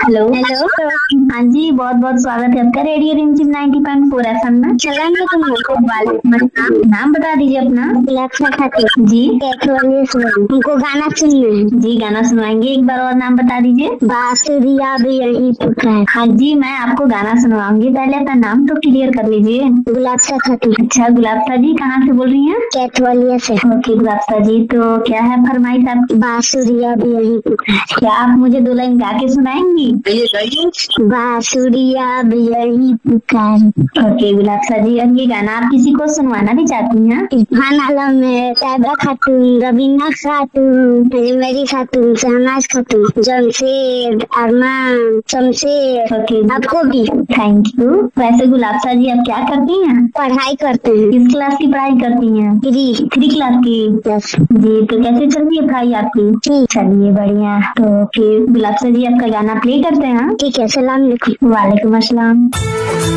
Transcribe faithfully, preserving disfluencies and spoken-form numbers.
Hello hello. हाँ जी, बहुत बहुत स्वागत है आपका रेडियो रिमझिम ninety point four F M में। नाम बता दीजिए अपना। लक्ष्य खातिर जी हमको गाना सुनना है। जी गाना सुनवाएंगे। एक बार और नाम बता दीजिए। बांसुरिया भी यही पुकार। हाँ जी, मैं आपको गाना सुनवाऊंगी। पहले अपना नाम तो क्लियर कर लीजिए। गुलाबसा खातिर। अच्छा गुलाबसा जी, कहाँ से बोल रही हैं? कैथवलिया से। ओके गुलाबसा जी, तो क्या है फरमाइश आपकी? बांसुरिया भी यही पुकार। क्या आप मुझे दो लाइन गा के सुनाएंगी? बांसुरिया भी यही पुकार। ओके गुलाबसा जी, और ये गाना आप किसी को सुनवाना भी चाहती हैं? इरफान आलम है, तैयबा खातून, रवीना खातून, मेरी खातून, शहनाज खातून, जमशेद, अरमान, शमशेर। ओके आपको भी थैंक यू। वैसे गुलाबसा जी आप क्या करती हैं? पढ़ाई करते हैं। किस क्लास की पढ़ाई करती हैं? थ्री थ्री क्लास की। यस। जी, तो कैसे चल रही है पढ़ाई आपकी? ठीक। चलिए बढ़िया। तो फिर गुलाबसा जी आपका गाना प्ले करते हैं। ठीक है, सलाम अलैकुम। वालेकुम अस्सलाम।